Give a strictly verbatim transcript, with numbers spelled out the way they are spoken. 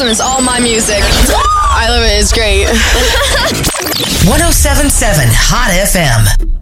awesome. It's all my music. I love it. It's great. one oh seven point seven Hot F M.